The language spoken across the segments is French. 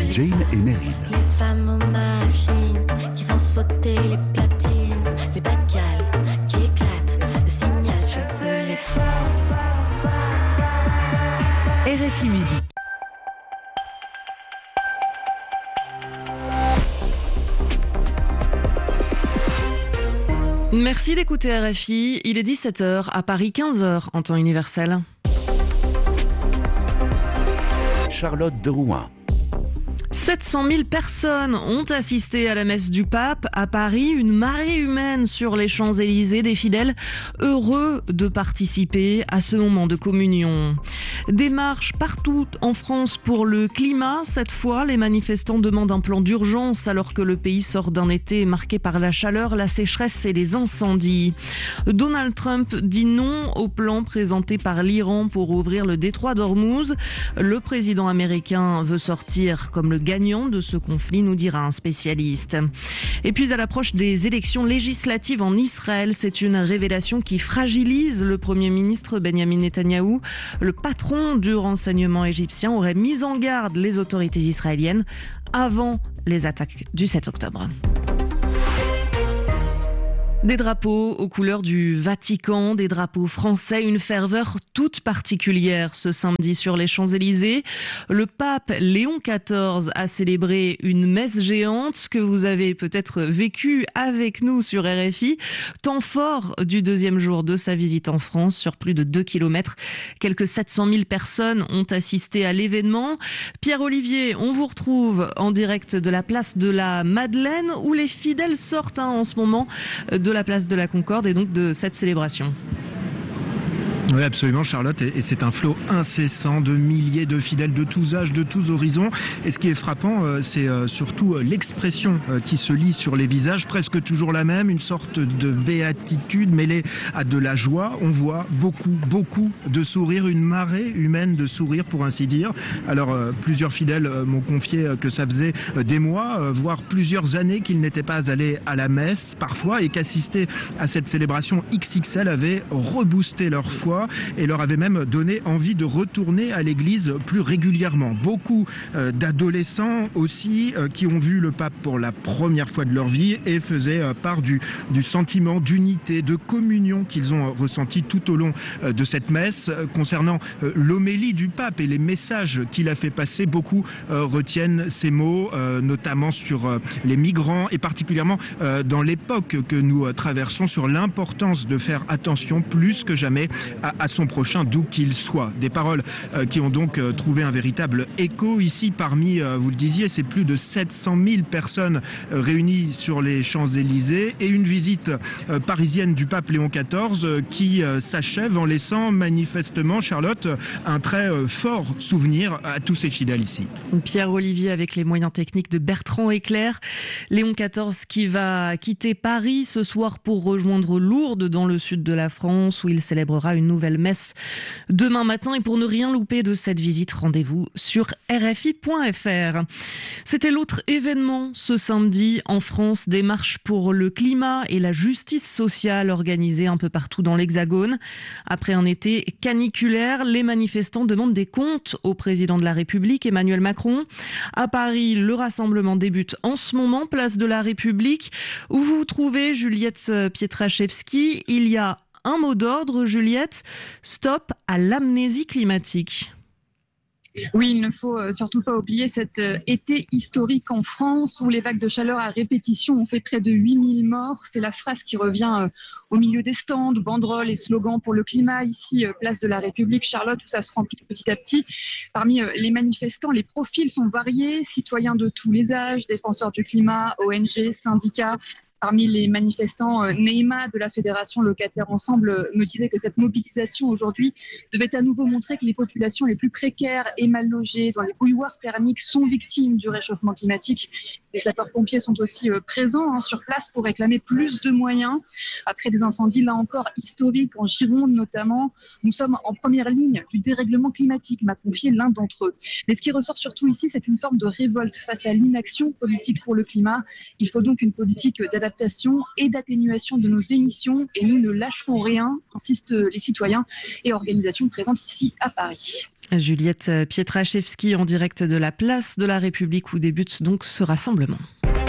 Jane et Meryl. Les femmes aux machines qui font sauter les platines, les bacales qui éclatent, le signal, je veux les faire. RFI Musique. Merci d'écouter RFI. Il est 17h, à Paris 15h en temps universel. Charlotte de Rouen. 700 000 personnes ont assisté à la messe du pape à Paris, une marée humaine sur les Champs-Élysées, des fidèles heureux de participer à ce moment de communion. Des marches partout en France pour le climat. Cette fois, les manifestants demandent un plan d'urgence alors que le pays sort d'un été marqué par la chaleur, la sécheresse et les incendies. Donald Trump dit non au plan présenté par l'Iran pour ouvrir le détroit d'Ormuz. Le président américain veut sortir comme le gagnant de ce conflit, nous dira un spécialiste. Et puis à l'approche des élections législatives en Israël, c'est une révélation qui fragilise le Premier ministre Benjamin Netanyahou. Le patron du renseignement égyptien aurait mis en garde les autorités israéliennes avant les attaques du 7 octobre. Des drapeaux aux couleurs du Vatican, des drapeaux français, une ferveur toute particulière ce samedi sur les Champs-Élysées. Le pape Léon XIV a célébré une messe géante que vous avez peut-être vécue avec nous sur RFI. Temps fort du deuxième jour de sa visite en France sur plus de 2 km. Quelques 700 000 personnes ont assisté à l'événement. Pierre-Olivier, on vous retrouve en direct de la place de la Madeleine où les fidèles sortent en ce moment de la place de la Concorde et donc de cette célébration. Oui, absolument, Charlotte, et c'est un flot incessant de milliers de fidèles de tous âges, de tous horizons. Et ce qui est frappant, c'est surtout l'expression qui se lit sur les visages, presque toujours la même, une sorte de béatitude mêlée à de la joie. On voit beaucoup de sourires, une marée humaine de sourires, pour ainsi dire. Alors, plusieurs fidèles m'ont confié que ça faisait des mois, voire plusieurs années qu'ils n'étaient pas allés à la messe, parfois, et qu'assister à cette célébration XXL avait reboosté leur foi et leur avait même donné envie de retourner à l'église plus régulièrement. Beaucoup d'adolescents aussi qui ont vu le pape pour la première fois de leur vie et faisaient part du sentiment d'unité, de communion qu'ils ont ressenti tout au long de cette messe. Concernant l'homélie du pape et les messages qu'il a fait passer, beaucoup retiennent ces mots, notamment sur les migrants et particulièrement dans l'époque que nous traversons, sur l'importance de faire attention plus que jamais à son prochain, d'où qu'il soit. Des paroles qui ont donc trouvé un véritable écho ici parmi, vous le disiez, c'est plus de 700 000 personnes réunies sur les Champs-Élysées et une visite parisienne du pape Léon XIV qui s'achève en laissant manifestement, Charlotte, un très fort souvenir à tous ses fidèles ici. Pierre-Olivier avec les moyens techniques de Bertrand Éclair. Léon XIV qui va quitter Paris ce soir pour rejoindre Lourdes dans le sud de la France où il célébrera une nouvelle messe demain matin. Et pour ne rien louper de cette visite, rendez-vous sur rfi.fr. C'était l'autre événement ce samedi en France, des marches pour le climat et la justice sociale organisées un peu partout dans l'Hexagone. Après un été caniculaire, les manifestants demandent des comptes au président de la République, Emmanuel Macron. À Paris, le rassemblement débute en ce moment, place de la République, où vous vous trouvez, Juliette Pietraszewski. Il y a un mot d'ordre, Juliette, stop à l'amnésie climatique. Oui, il ne faut surtout pas oublier cet été historique en France où les vagues de chaleur à répétition ont fait près de 8000 morts. C'est la phrase qui revient au milieu des stands, banderoles et slogans pour le climat. Ici, place de la République, Charlotte, où ça se remplit petit à petit. Parmi les manifestants, les profils sont variés, citoyens de tous les âges, défenseurs du climat, ONG, syndicats. Parmi les manifestants, Neymar de la Fédération Locataires Ensemble me disait que cette mobilisation aujourd'hui devait à nouveau montrer que les populations les plus précaires et mal logées dans les bouilloires thermiques sont victimes du réchauffement climatique. Les sapeurs-pompiers sont aussi présents sur place pour réclamer plus de moyens. Après des incendies, là encore, historiques en Gironde notamment, nous sommes en première ligne du dérèglement climatique, m'a confié l'un d'entre eux. Mais ce qui ressort surtout ici, c'est une forme de révolte face à l'inaction politique pour le climat. Il faut donc une politique d'adaptation et d'atténuation de nos émissions et nous ne lâcherons rien, insistent les citoyens et organisations présentes ici à Paris. Juliette Pietraszewski en direct de la place de la République où débute donc ce rassemblement.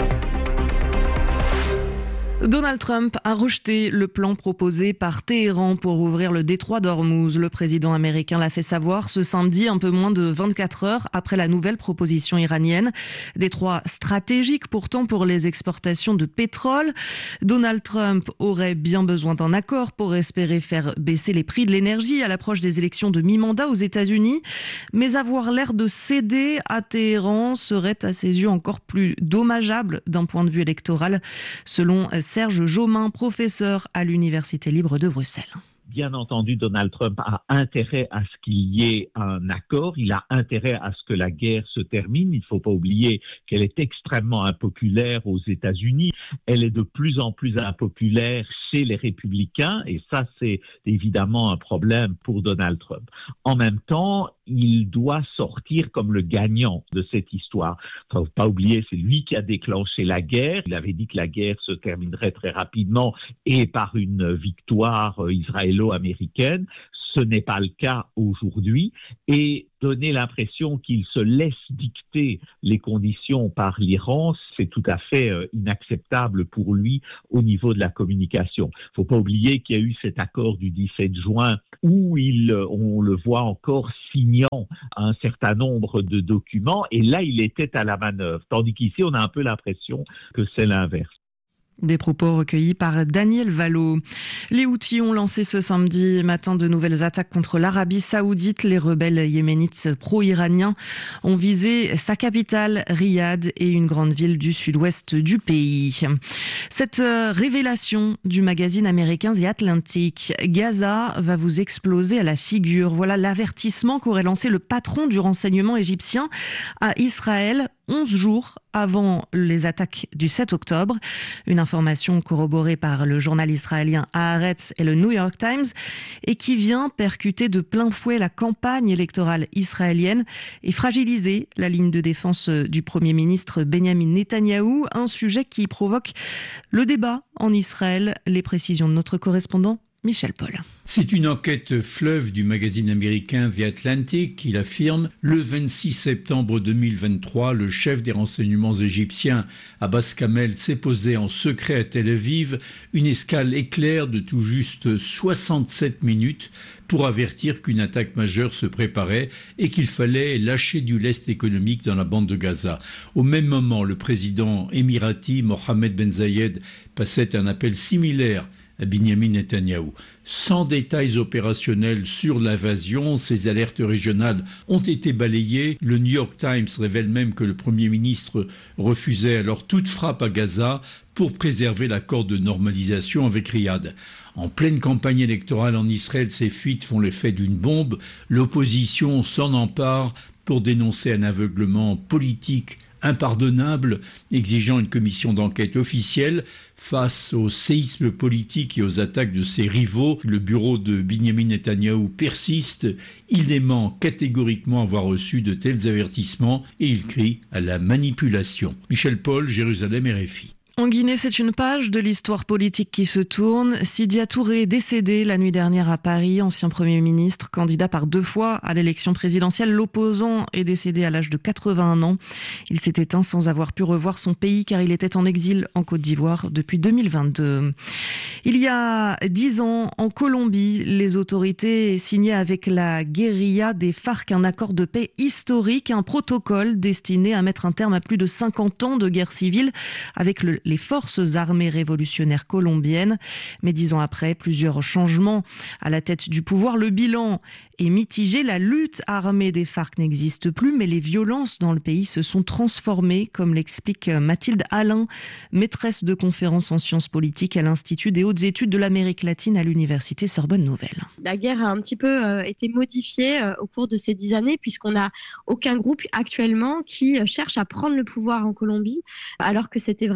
Donald Trump a rejeté le plan proposé par Téhéran pour ouvrir le détroit d'Ormuz. Le président américain l'a fait savoir ce samedi, un peu moins de 24 heures après la nouvelle proposition iranienne. Détroit stratégique pourtant pour les exportations de pétrole. Donald Trump aurait bien besoin d'un accord pour espérer faire baisser les prix de l'énergie à l'approche des élections de mi-mandat aux États-Unis. Mais avoir l'air de céder à Téhéran serait à ses yeux encore plus dommageable d'un point de vue électoral, selon Serge Jaumin, professeur à l'Université libre de Bruxelles. Bien entendu, Donald Trump a intérêt à ce qu'il y ait un accord. Il a intérêt à ce que la guerre se termine. Il ne faut pas oublier qu'elle est extrêmement impopulaire aux États-Unis. Elle est de plus en plus impopulaire chez les républicains. Et ça, c'est évidemment un problème pour Donald Trump. En même temps, il doit sortir comme le gagnant de cette histoire. Il ne faut pas oublier, c'est lui qui a déclenché la guerre. Il avait dit que la guerre se terminerait très rapidement et par une victoire israélo-américaine. Ce n'est pas le cas aujourd'hui et donner l'impression qu'il se laisse dicter les conditions par l'Iran, c'est tout à fait inacceptable pour lui au niveau de la communication. Il ne faut pas oublier qu'il y a eu cet accord du 17 juin où on le voit encore signant un certain nombre de documents et là, il était à la manœuvre. Tandis qu'ici, on a un peu l'impression que c'est l'inverse. Des propos recueillis par Daniel Vallot. Les Houthis ont lancé ce samedi matin de nouvelles attaques contre l'Arabie Saoudite. Les rebelles yéménites pro-iraniens ont visé sa capitale, Riyad, et une grande ville du sud-ouest du pays. Cette révélation du magazine américain The Atlantic, Gaza va vous exploser à la figure. Voilà l'avertissement qu'aurait lancé le patron du renseignement égyptien à Israël 11 jours avant les attaques du 7 octobre. Une information corroborée par le journal israélien Haaretz et le New York Times et qui vient percuter de plein fouet la campagne électorale israélienne et fragiliser la ligne de défense du Premier ministre Benjamin Netanyahou, un sujet qui provoque le débat en Israël. Les précisions de notre correspondant Michel Paul. C'est une enquête fleuve du magazine américain The Atlantic qui l'affirme. Le 26 septembre 2023, le chef des renseignements égyptiens, Abbas Kamel, s'est posé en secret à Tel Aviv, une escale éclair de tout juste 67 minutes pour avertir qu'une attaque majeure se préparait et qu'il fallait lâcher du lest économique dans la bande de Gaza. Au même moment, le président émirati Mohamed Ben Zayed passait un appel similaire à Benjamin Netanyahou. Sans détails opérationnels sur l'invasion, ces alertes régionales ont été balayées. Le New York Times révèle même que le Premier ministre refusait alors toute frappe à Gaza pour préserver l'accord de normalisation avec Riyad. En pleine campagne électorale en Israël, ces fuites font l'effet d'une bombe. L'opposition s'en empare pour dénoncer un aveuglement politique impardonnable, exigeant une commission d'enquête officielle. Face au séisme politique et aux attaques de ses rivaux, le bureau de Benjamin Netanyahou persiste. Il dément catégoriquement avoir reçu de tels avertissements et il crie à la manipulation. Michel Paul, Jérusalem, RFI. En Guinée, c'est une page de l'histoire politique qui se tourne. Sidya Touré, décédé la nuit dernière à Paris, ancien Premier ministre, candidat par 2 fois à l'élection présidentielle. L'opposant est décédé à l'âge de 81 ans. Il s'est éteint sans avoir pu revoir son pays car il était en exil en Côte d'Ivoire depuis 2022. Il y a 10 ans, en Colombie, les autorités signaient avec la guérilla des FARC un accord de paix historique, un protocole destiné à mettre un terme à plus de 50 ans de guerre civile avec les forces armées révolutionnaires colombiennes. Mais 10 ans après, plusieurs changements à la tête du pouvoir. Le bilan est mitigé. La lutte armée des FARC n'existe plus, mais les violences dans le pays se sont transformées, comme l'explique Mathilde Alain, maîtresse de conférences en sciences politiques à l'Institut des hautes études de l'Amérique latine à l'Université Sorbonne Nouvelle. La guerre a un petit peu été modifiée au cours de ces 10 années, puisqu'on n'a aucun groupe actuellement qui cherche à prendre le pouvoir en Colombie, alors que c'était vraiment l'objectif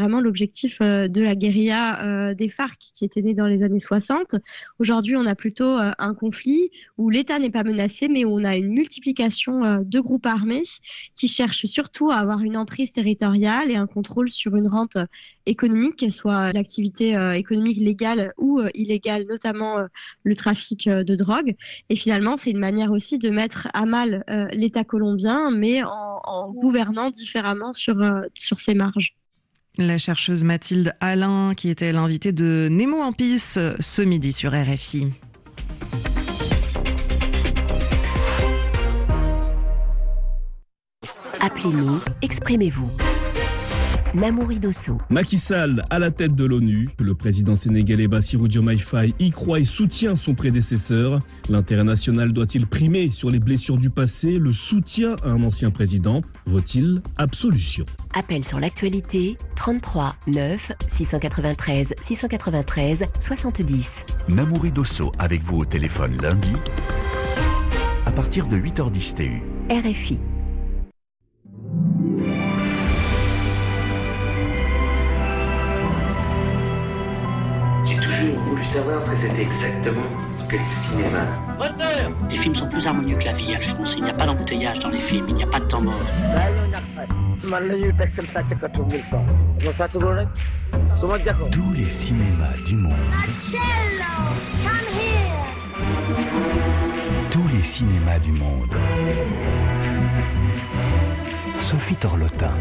objectifs de la guérilla des FARC qui était née dans les années 60. Aujourd'hui, on a plutôt un conflit où l'État n'est pas menacé, mais où on a une multiplication de groupes armés qui cherchent surtout à avoir une emprise territoriale et un contrôle sur une rente économique, qu'elle soit l'activité économique légale ou illégale, notamment le trafic de drogue. Et finalement, c'est une manière aussi de mettre à mal l'État colombien, mais en gouvernant différemment sur ses marges. La chercheuse Mathilde Alain, qui était l'invitée de Nemo en Pisse ce midi sur RFI. Appelez-nous, exprimez-vous. Namouri Dosso. Macky Sall à la tête de l'ONU. Le président sénégalais Bassirou Diomaye Faye y croit et soutient son prédécesseur. L'intérêt national doit-il primer sur les blessures du passé? Le soutien à un ancien président vaut-il absolution? Appel sur l'actualité 33 9 693 693 70. Namouri Dosso avec vous au téléphone lundi à partir de 8h10 TU. RFI. J'ai toujours voulu savoir ce que c'était exactement que le cinéma. Les films sont plus harmonieux que la vie, Alphonse. Il n'y a pas d'embouteillage dans les films, il n'y a pas de temps mort. Tous les cinémas du monde. Tous les cinémas du monde. Sophie Torlotin.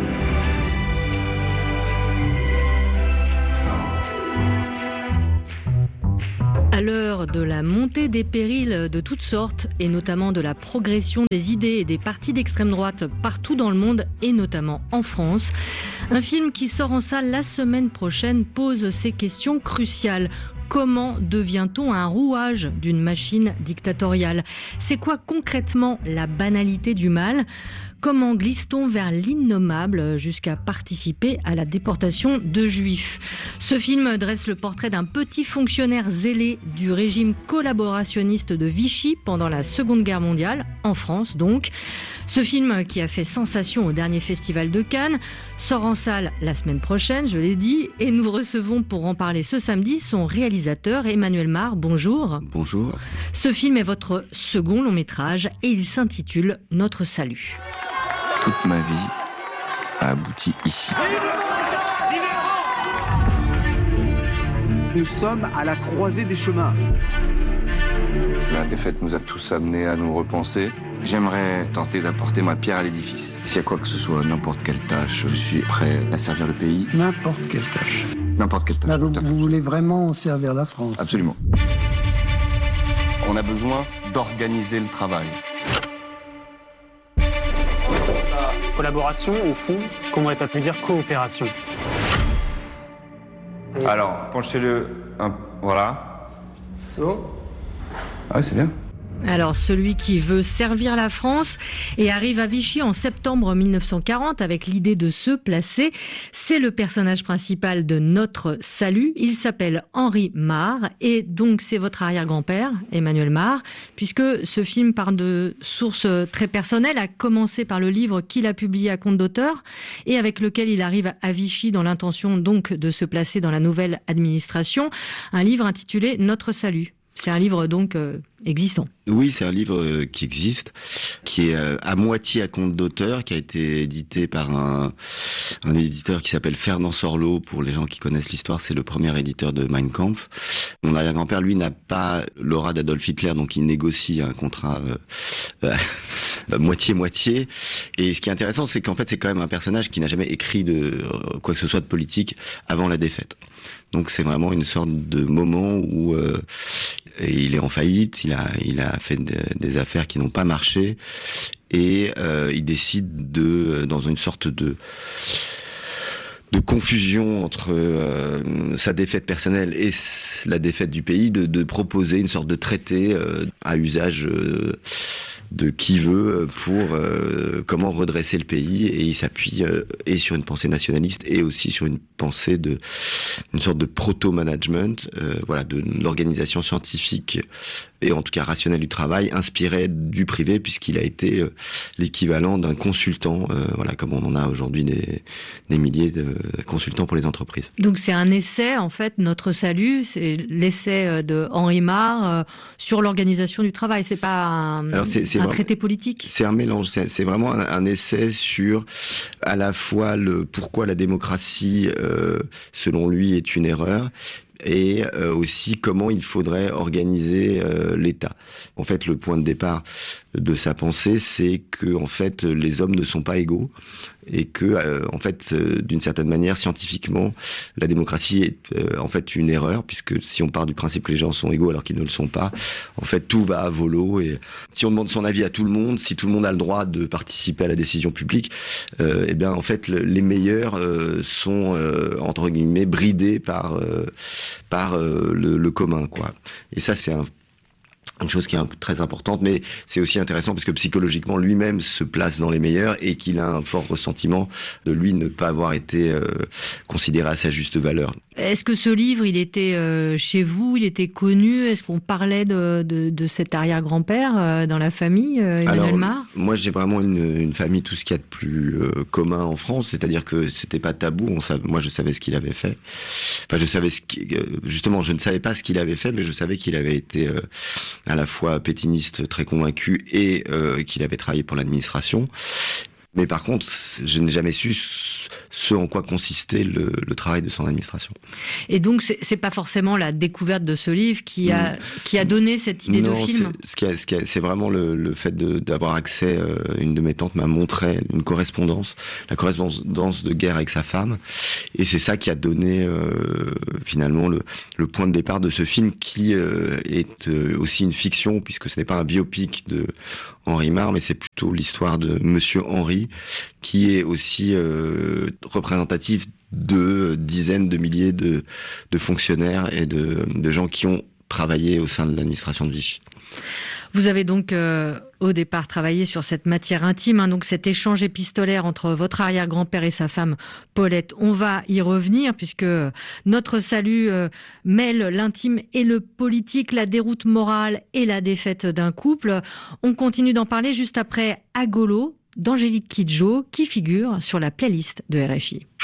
À l'heure de la montée des périls de toutes sortes, et notamment de la progression des idées et des partis d'extrême droite partout dans le monde, et notamment en France, un film qui sort en salle la semaine prochaine pose ces questions cruciales. Comment devient-on un rouage d'une machine dictatoriale? C'est quoi concrètement la banalité du mal? Comment glisse-t-on vers l'innommable jusqu'à participer à la déportation de juifs? Ce film dresse le portrait d'un petit fonctionnaire zélé du régime collaborationniste de Vichy pendant la Seconde Guerre mondiale, en France donc. Ce film, qui a fait sensation au dernier festival de Cannes, sort en salle la semaine prochaine, je l'ai dit, et nous recevons pour en parler ce samedi son réalisateur Emmanuel Mar. Bonjour. Bonjour. Ce film est votre second long métrage et il s'intitule Notre salut. Toute ma vie a abouti ici. Nous sommes à la croisée des chemins. La défaite nous a tous amenés à nous repenser. J'aimerais tenter d'apporter ma pierre à l'édifice. S'il y a quoi que ce soit, n'importe quelle tâche, je suis prêt à servir le pays. N'importe quelle tâche. N'importe quelle tâche. Donc, vous voulez vraiment servir la France? Absolument. On a besoin d'organiser le travail. Collaboration, au fond, ce qu'on n'aurait pas pu dire coopération. Alors, penchez-le un... Voilà. C'est bon? Ah ouais, c'est bien. Alors, celui qui veut servir la France et arrive à Vichy en septembre 1940 avec l'idée de se placer, c'est le personnage principal de Notre salut. Il s'appelle Henri Mar et donc c'est votre arrière-grand-père, Emmanuel Mar, puisque ce film part de sources très personnelles, a commencé par le livre qu'il a publié à compte d'auteur et avec lequel il arrive à Vichy dans l'intention donc de se placer dans la nouvelle administration, un livre intitulé Notre salut. C'est un livre donc existant. Oui, c'est un livre qui existe, qui est à moitié à compte d'auteur, qui a été édité par un éditeur qui s'appelle Fernand Sorlot. Pour les gens qui connaissent l'histoire, c'est le premier éditeur de Mein Kampf. Mon arrière-grand-père, lui, n'a pas l'aura d'Adolf Hitler, donc il négocie un contrat moitié-moitié. Et ce qui est intéressant, c'est qu'en fait, c'est quand même un personnage qui n'a jamais écrit de quoi que ce soit de politique avant la défaite. Donc c'est vraiment une sorte de moment où il est en faillite, il a fait des affaires qui n'ont pas marché et il décide dans une sorte de confusion entre sa défaite personnelle et la défaite du pays, de proposer une sorte de traité à usage de qui veut pour comment redresser le pays, et il s'appuie et sur une pensée nationaliste et aussi sur une pensée une sorte de proto-management, de l'organisation scientifique et en tout cas rationnelle du travail, inspiré du privé, puisqu'il a été l'équivalent d'un consultant, comme on en a aujourd'hui des milliers de consultants pour les entreprises. Donc c'est un essai, en fait, Notre Salut, c'est l'essai de Henri Marre sur l'organisation du travail, c'est pas un traité politique. C'est un mélange, c'est vraiment un essai sur à la fois pourquoi la démocratie, selon lui, est une erreur, et aussi comment il faudrait organiser l'État. En fait, le point de départ de sa pensée, c'est que en fait les hommes ne sont pas égaux, et que d'une certaine manière, scientifiquement, la démocratie est en fait une erreur, puisque si on part du principe que les gens sont égaux alors qu'ils ne le sont pas, en fait tout va à volo, et si on demande son avis à tout le monde, si tout le monde a le droit de participer à la décision publique, en fait les meilleurs sont entre guillemets bridés par le commun, quoi. Et ça, c'est une chose qui est très importante, mais c'est aussi intéressant parce que psychologiquement lui-même se place dans les meilleurs, et qu'il a un fort ressentiment de lui ne pas avoir été considéré à sa juste valeur. Est-ce que ce livre, il était chez vous, il était connu? Est-ce qu'on parlait de cet arrière-grand-père dans la famille, Emmanuel Marre? Moi, j'ai vraiment une famille, tout ce qu'il y a de plus commun en France, c'est-à-dire que c'était pas tabou. Moi, je savais ce qu'il avait fait. Enfin, je savais justement, je ne savais pas ce qu'il avait fait, mais je savais qu'il avait été à la fois pétiniste très convaincu et qu'il avait travaillé pour l'administration. Mais par contre, je n'ai jamais su ce en quoi consistait le travail de son administration. Et donc, c'est pas forcément la découverte de ce livre qui a donné cette idée de film. C'est vraiment le fait d'avoir accès. Une de mes tantes m'a montré la correspondance de guerre avec sa femme, et c'est ça qui a donné finalement le point de départ de ce film, qui est aussi une fiction, puisque ce n'est pas un biopic de Henri Marre, mais c'est plutôt l'histoire de Monsieur Henri, qui est aussi représentatif de dizaines de milliers de fonctionnaires et de gens qui ont travaillé au sein de l'administration de Vichy. Vous avez donc au départ travaillé sur cette matière intime, donc cet échange épistolaire entre votre arrière-grand-père et sa femme Paulette. On va y revenir, puisque Notre Salut mêle l'intime et le politique, la déroute morale et la défaite d'un couple. On continue d'en parler juste après Agolo d'Angélique Kidjo, qui figure sur la playlist de RFI.